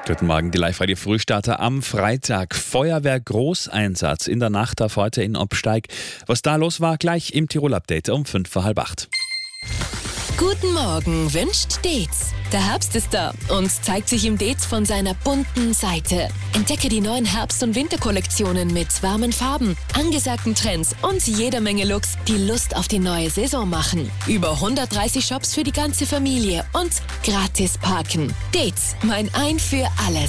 Guten Morgen, die Live-Radio-Frühstarter am Freitag. Feuerwehr-Großeinsatz in der Nacht auf heute in Obsteig. Was da los war, gleich im Tirol-Update um 7:45. Guten Morgen wünscht Deetz. Der Herbst ist da und zeigt sich im Deetz von seiner bunten Seite. Entdecke die neuen Herbst- und Winterkollektionen mit warmen Farben, angesagten Trends und jeder Menge Looks, die Lust auf die neue Saison machen. Über 130 Shops für die ganze Familie und gratis parken. Deetz, mein Ein für alles.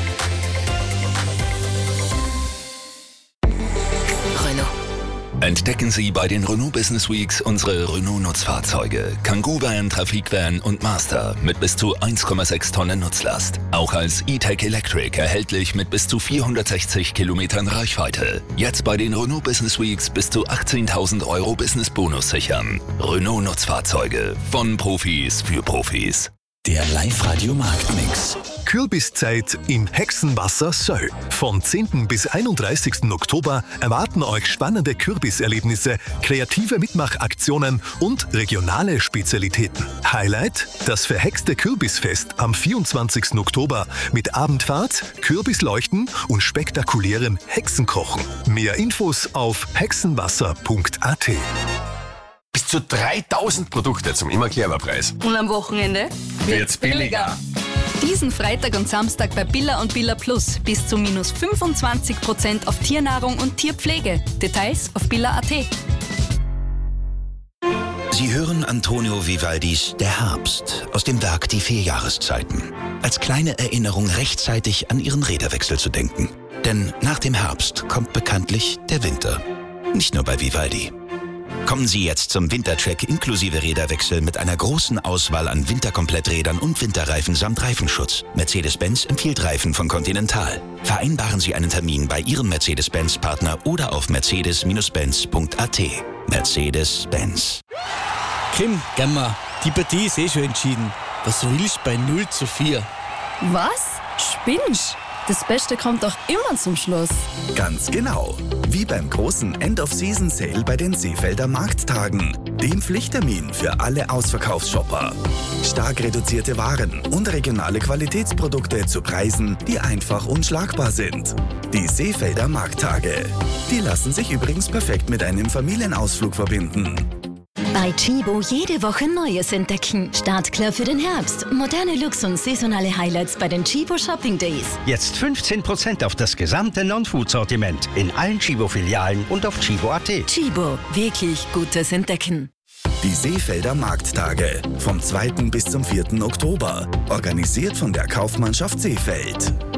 Entdecken Sie bei den Renault Business Weeks unsere Renault-Nutzfahrzeuge. Kangoo Van, Trafikvan und Master mit bis zu 1,6 Tonnen Nutzlast. Auch als E-Tech Electric erhältlich mit bis zu 460 Kilometern Reichweite. Jetzt bei den Renault Business Weeks bis zu 18.000 € Business-Bonus sichern. Renault-Nutzfahrzeuge von Profis für Profis. Der Live-Radio-Marktmix. Kürbiszeit im Hexenwasser Söll. Von 10. bis 31. Oktober erwarten euch spannende Kürbiserlebnisse, kreative Mitmachaktionen und regionale Spezialitäten. Highlight: das verhexte Kürbisfest am 24. Oktober mit Abendfahrt, Kürbisleuchten und spektakulärem Hexenkochen. Mehr Infos auf hexenwasser.at. Bis zu 3000 Produkte zum immer Preis. Und am Wochenende wird's billiger. Diesen Freitag und Samstag bei Billa und Billa Plus bis zu minus 25% auf Tiernahrung und Tierpflege. Details auf billa.at. Sie hören Antonio Vivaldis Der Herbst aus dem Werk Die 4 Jahreszeiten. Als kleine Erinnerung rechtzeitig an Ihren Räderwechsel zu denken. Denn nach dem Herbst kommt bekanntlich der Winter. Nicht nur bei Vivaldi. Kommen Sie jetzt zum Wintertrack inklusive Räderwechsel mit einer großen Auswahl an Winterkompletträdern und Winterreifen samt Reifenschutz. Mercedes-Benz empfiehlt Reifen von Continental. Vereinbaren Sie einen Termin bei Ihrem Mercedes-Benz-Partner oder auf mercedes-benz.at. Mercedes-Benz. Kim, Gamma, die Partie ist schon entschieden. Was willst du bei 0:4? Was? Spinnst? Das Beste kommt doch immer zum Schluss. Ganz genau. Wie beim großen End-of-Season-Sale bei den Seefelder Markttagen. Dem Pflichttermin für alle Ausverkaufsshopper. Stark reduzierte Waren und regionale Qualitätsprodukte zu Preisen, die einfach unschlagbar sind. Die Seefelder Markttage. Die lassen sich übrigens perfekt mit einem Familienausflug verbinden. Bei Chibo jede Woche Neues entdecken. Startklar für den Herbst. Moderne Looks und saisonale Highlights bei den Chibo Shopping Days. Jetzt 15% auf das gesamte Non-Food-Sortiment in allen Chibo-Filialen und auf chibo.at. Chibo, wirklich gutes Entdecken. Die Seefelder Markttage vom 2. bis zum 4. Oktober. Organisiert von der Kaufmannschaft Seefeld.